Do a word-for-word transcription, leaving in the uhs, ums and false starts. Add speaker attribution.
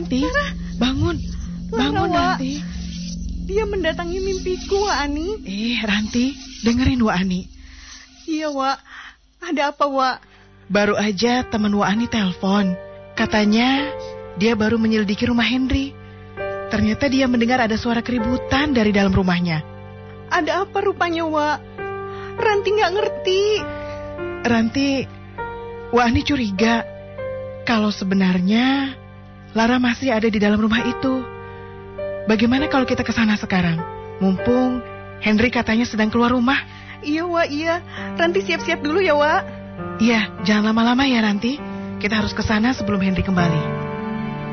Speaker 1: Ranti, bangun. Bangun,
Speaker 2: Lara,
Speaker 1: Ranti.
Speaker 2: Dia mendatangi mimpiku, Wak Ani.
Speaker 1: Eh, Ranti, dengerin Wak Ani.
Speaker 2: Iya, Wak. Ada apa, Wak?
Speaker 1: Baru aja teman Wak Ani telepon. Katanya dia baru menyelidiki rumah Henry. Ternyata dia mendengar ada suara keributan dari dalam rumahnya.
Speaker 2: Ada apa rupanya, Wak? Ranti nggak ngerti.
Speaker 1: Ranti, Wak Ani curiga kalau sebenarnya Lara masih ada di dalam rumah itu. Bagaimana kalau kita ke sana sekarang? Mumpung Henry katanya sedang keluar rumah.
Speaker 2: Iya, Wak, iya. Ranti siap-siap dulu ya, Wak.
Speaker 1: Iya, jangan lama-lama ya, Ranti. Kita harus ke sana sebelum Henry kembali.